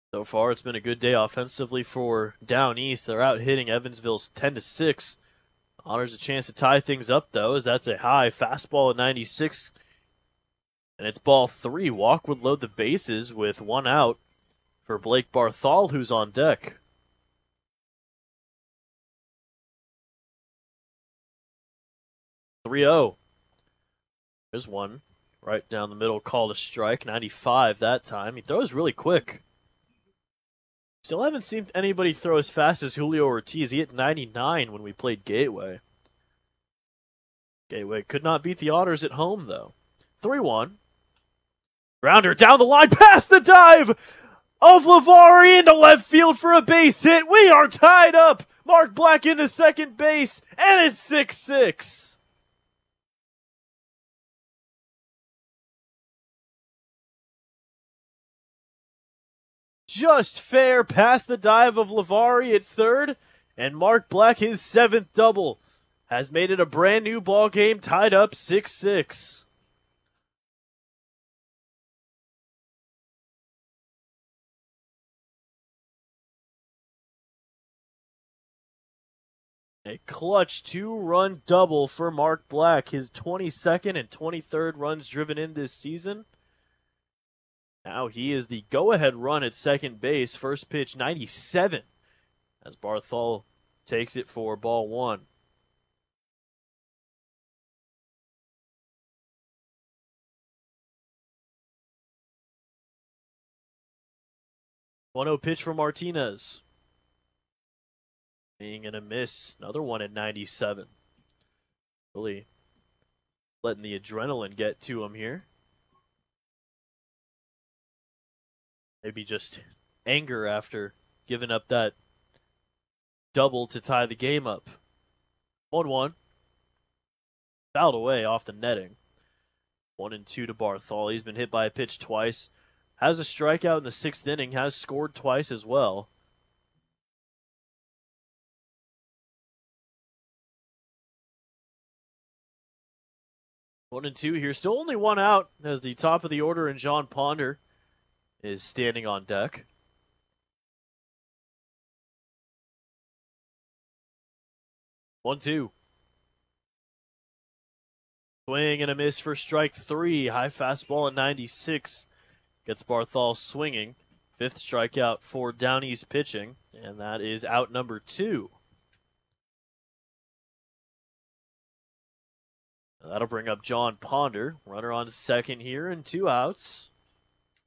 So far, it's been a good day offensively for Down East. They're out hitting Evansville's 10-6. Honors a chance to tie things up though, as that's a high fastball at 96, and it's ball three. Walk would load the bases with one out for Blake Barthol, who's on deck. 3-0. There's one right down the middle, called a strike. 95 that time. He throws really quick. Still haven't seen anybody throw as fast as Julio Ortiz. He hit 99 when we played Gateway. Gateway could not beat the Otters at home, though. 3-1. Grounder down the line, past the dive of Lavari into left field for a base hit. We are tied up. Mark Black into second base, and it's 6-6. Just fair past the dive of Lavari at third, and Mark Black, his seventh double, has made it a brand new ball game, tied up 6-6. A clutch two-run double for Mark Black, his 22nd and 23rd runs driven in this season. Now he is the go-ahead run at second base. First pitch, 97, as Barthol takes it for ball one. 1-0 pitch for Martinez. Being in a miss. Another one at 97. Really letting the adrenaline get to him here. Maybe just anger after giving up that double to tie the game up. 1-1. Fouled away off the netting. 1-2 to Barthol. He's been hit by a pitch twice. Has a strikeout in the sixth inning. Has scored twice as well. One and two here. Still only one out as the top of the order and John Ponder is standing on deck. 1-2. Swing and a miss for strike three. High fastball at 96. Gets Barthol swinging. Fifth strikeout for Down East pitching, and that is out number two. That'll bring up John Ponder. Runner on second here and two outs.